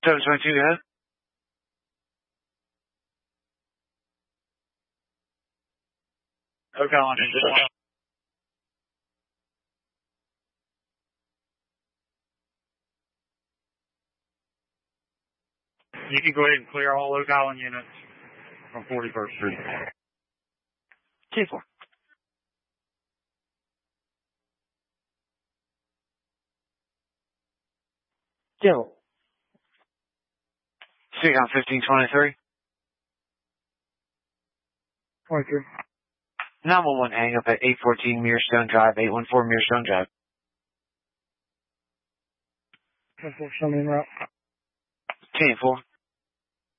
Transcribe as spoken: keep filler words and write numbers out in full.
seven twenty-two, go ahead. Okay, on engine one. You can go ahead and clear all Oak Island units from forty-first Street. ten four. General. Seacom fifteen twenty-three. twenty-three. nine one one, hang up at eight fourteen Mirrorstone Drive, eight one four Mirrorstone Drive. ten four, show me en route. ten four.